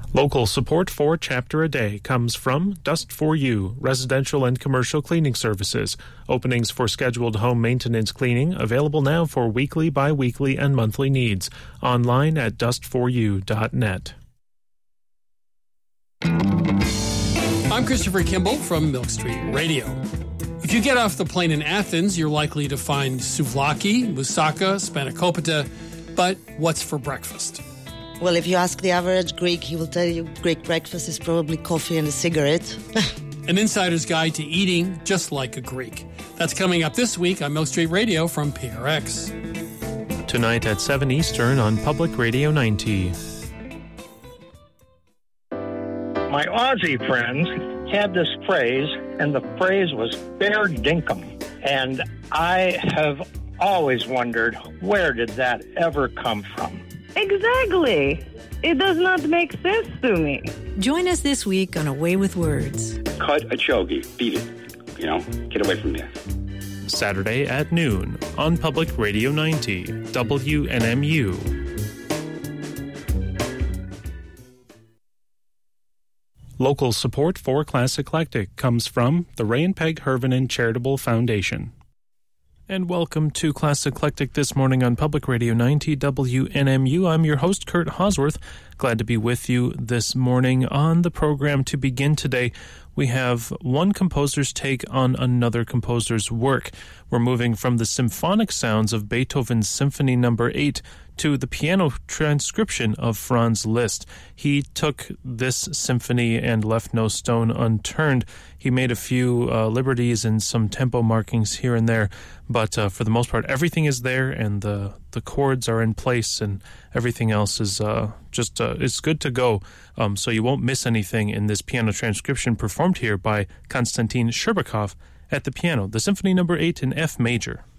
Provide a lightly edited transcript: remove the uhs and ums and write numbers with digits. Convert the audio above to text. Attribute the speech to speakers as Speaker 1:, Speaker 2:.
Speaker 1: Local support for Chapter a Day comes from Dust4U, residential and commercial cleaning services. Openings for scheduled home maintenance cleaning available now for weekly, bi-weekly, and monthly needs. Online at dust4u.net.
Speaker 2: I'm Christopher Kimball from Milk Street Radio. If you get off the plane in Athens, you're likely to find souvlaki, moussaka, spanakopita, but what's for breakfast?
Speaker 3: Well, if you ask the average Greek, he will tell you Greek breakfast is probably coffee and a cigarette.
Speaker 2: An insider's guide to eating just like a Greek. That's coming up this week on Milk Street Radio from PRX.
Speaker 1: Tonight at 7 Eastern on Public Radio 90.
Speaker 4: My Aussie friends had this phrase, and the phrase was fair dinkum. And I have always wondered, where did that ever come from?
Speaker 5: Exactly. It does not make sense to me.
Speaker 6: Join us this week on A Way with Words.
Speaker 7: Cut a chogi. Beat it. Get away from there.
Speaker 1: Saturday at noon on Public Radio 90, WNMU. Local support for Class Eclectic comes from the Ray and Peg Hervinen Charitable Foundation. And welcome to Class Eclectic this morning on Public Radio 90 WNMU. I'm your host, Kurt Hosworth. Glad to be with you this morning. On the program to begin today, we have one composer's take on another composer's work. We're moving from the symphonic sounds of Beethoven's Symphony No. 8 to the piano transcription of Franz Liszt. He took this symphony and left no stone unturned. He made a few liberties and some tempo markings here and there, but for the most part, everything is there, and the chords are in place, and everything else is it's good to go. So you won't miss anything in this piano transcription performed here by Konstantin Sherbakov at the piano, the Symphony No. 8 in F major.